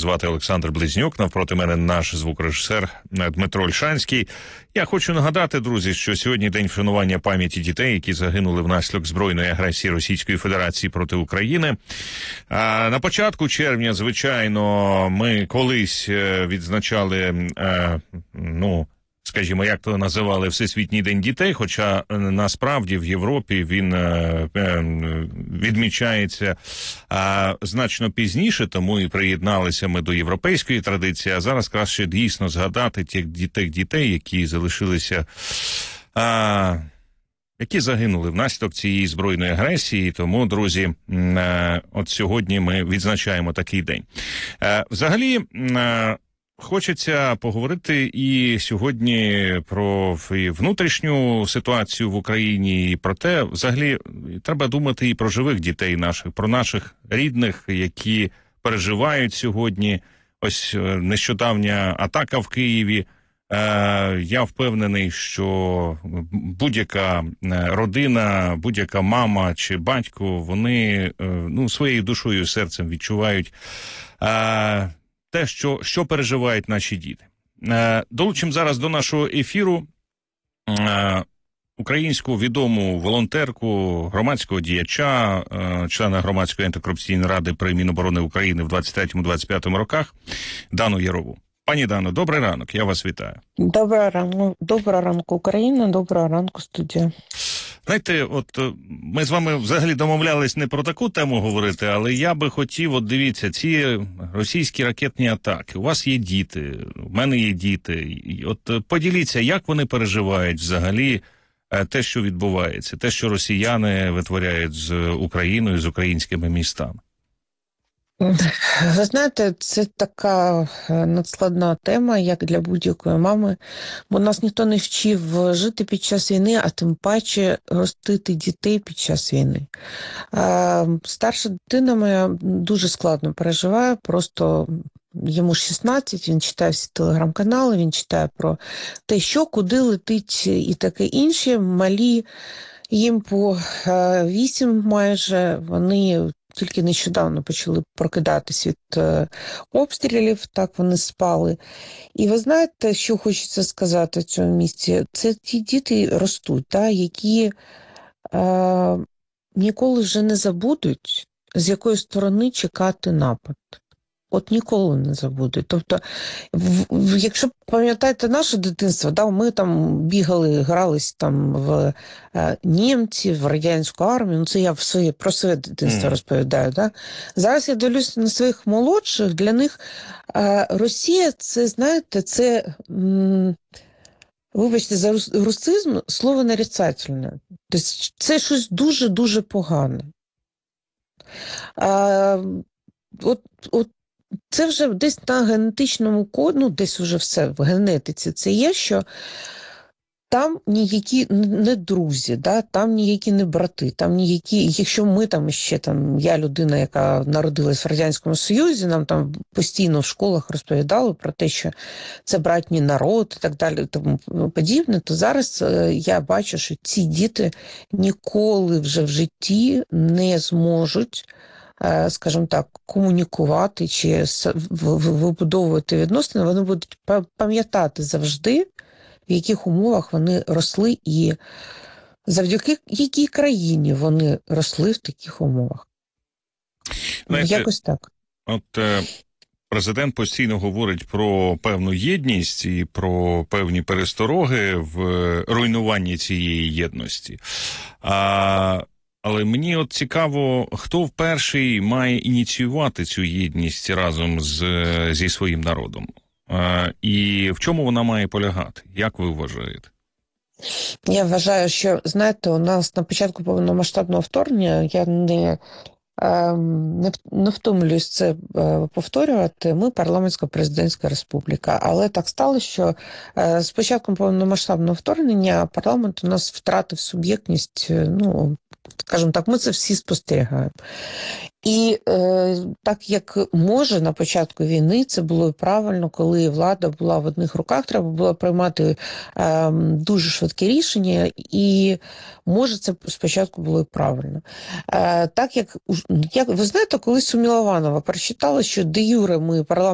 звати Олександр Близнюк, навпроти мене наш звукорежисер Дмитро Ольшанський. Я хочу нагадати, друзі, що сьогодні день вшанування пам'яті дітей, які загинули внаслідок збройної агресії Російської Федерації проти України. На початку червня, звичайно, ми колись відзначали, скажімо, як то називали, Всесвітній день дітей, хоча насправді в Європі він відмічається значно пізніше, тому і приєдналися ми до європейської традиції, а зараз краще дійсно згадати тих дітей, які залишилися, які загинули внаслідок цієї збройної агресії. Тому, друзі, от сьогодні ми відзначаємо такий день. Взагалі, хочеться поговорити і сьогодні про внутрішню ситуацію в Україні, і про те, взагалі, треба думати і про живих дітей наших, про наших рідних, які переживають сьогодні. Ось нещодавня атака в Києві. Я впевнений, що будь-яка родина, будь-яка мама чи батько, вони своєю душою і серцем відчувають те, що переживають наші діти. Долучимо зараз до нашого ефіру українську відому волонтерку, громадського діяча, члена Громадської антикорупційної ради при Міноборони України в 23-25 роках Дану Ярову. Пані Дано, добрий ранок, я вас вітаю. Доброго ранку, Україна, доброго ранку, студія. Знаєте, от ми з вами взагалі домовлялись не про таку тему говорити, але я би хотів, дивіться, ці російські ракетні атаки. У вас є діти, у мене є діти. От поділіться, як вони переживають взагалі те, що відбувається, те, що росіяни витворяють з Україною, з українськими містами. Ви знаєте, це така надскладна тема, як для будь-якої мами, бо нас ніхто не вчив жити під час війни, а тим паче ростити дітей під час війни. Старша дитина моя дуже складно переживає, просто йому 16, він читає всі телеграм-канали, він читає про те, що, куди летить і таке інше. Малі, їм по 8 майже, вони тільки нещодавно почали прокидатись від обстрілів, так вони спали. І ви знаєте, що хочеться сказати в цьому місці? Це ті діти ростуть, які ніколи вже не забудуть, з якої сторони чекати напад. От ніколи не забудуть. Тобто, якщо пам'ятаєте наше дитинство, ми там бігали, грались там в німців, в радянську армію, це я про своє дитинство розповідаю. Зараз я дивлюся на своїх молодших, для них Росія, це, знаєте, це, вибачте за русизм, слово нарицательне. Тобто, це щось дуже-дуже погане. Це вже десь на генетичному коді, десь вже все в генетиці це є, що там ніякі не друзі, там ніякі не брати, там ніякі, якщо ми там ще, я людина, яка народилась в Радянському Союзі, нам там постійно в школах розповідали про те, що це братній народ і так далі, тому подібне, то зараз я бачу, що ці діти ніколи вже в житті не зможуть, скажімо так, комунікувати чи вибудовувати відносини, вони будуть пам'ятати завжди, в яких умовах вони росли і завдяки якій країні вони росли в таких умовах. Знаєте, якось так. От президент постійно говорить про певну єдність і про певні перестороги в руйнуванні цієї єдності. Але мені от цікаво, хто вперше має ініціювати цю єдність разом зі своїм народом? І в чому вона має полягати? Як ви вважаєте? Я вважаю, що, знаєте, у нас на початку повномасштабного вторгнення, я не втомлююсь це повторювати, ми парламентсько-президентська республіка. Але так сталося, що з початком повномасштабного вторгнення парламент у нас втратив суб'єктність, скажімо так, ми це всі спостерігаємо. І так як може на початку війни, це було і правильно, коли влада була в одних руках, треба було приймати дуже швидкі рішення, і може це спочатку було і правильно. Так як ви знаєте, колись у Мілованова прочитала, що де юре ми парламент